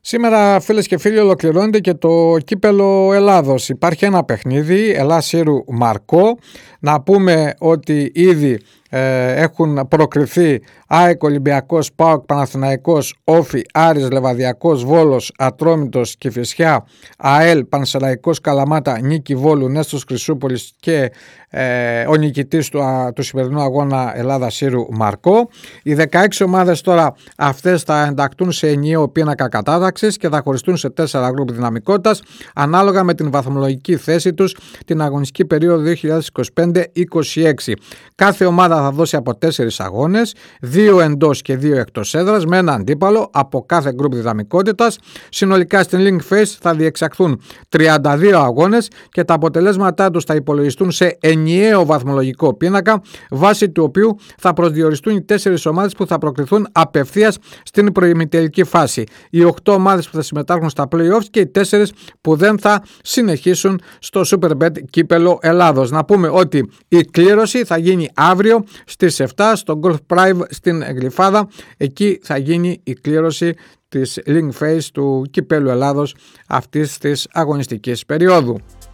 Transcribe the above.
Σήμερα, φίλες και φίλοι, ολοκληρώνεται και το κύπελο Ελλάδος. Υπάρχει ένα παιχνίδι, Ελλάς Σύρου Μαρκό. Να πούμε ότι ήδη έχουν προκριθεί ΑΕΚ, Ολυμπιακός, ΠΑΟΚ, Παναθηναϊκός, Όφι, Άρης, Λεβαδιακός, Βόλος, Ατρόμητος, Κηφισιά, ΑΕΛ, Πανσεραϊκός, Καλαμάτα, Νίκη Βόλου, Νέστος Χρυσούπολης και ο νικητής του σημερινού αγώνα Ελλάδα Σύρου Μαρκό. Οι 16 ομάδες τώρα αυτές θα ενταχθούν σε ενιαίο πίνακα κατάταξης και θα χωριστούν σε 4 γκρουπ δυναμικότητας ανάλογα με την βαθμολογική θέση τους την αγωνιστική περίοδο 2025-26. Κάθε ομάδα θα δώσει από 4 αγώνες, 2 εντός και 2 εκτός έδρας, με ένα αντίπαλο από κάθε γκρουπ δυναμικότητας. Συνολικά στην Link Phase θα διεξαχθούν 32 αγώνες και τα αποτελέσματά τους θα υπολογιστούν σε ενιαίο βαθμολογικό πίνακα, βάσει του οποίου θα προσδιοριστούν οι 4 ομάδες που θα προκριθούν απευθείας στην προημιτελική φάση, οι 8 ομάδες που θα συμμετάσχουν στα play-offs και οι 4 που δεν θα συνεχίσουν στο Superbet Κύπελο Ελλάδος. Να πούμε ότι η κλήρωση θα γίνει αύριο στις 7 στο Golf Prime στην Γλυφάδα. Εκεί θα γίνει η κλήρωση της Link Phase του Κυπέλου Ελλάδος αυτής της αγωνιστικής περίοδου.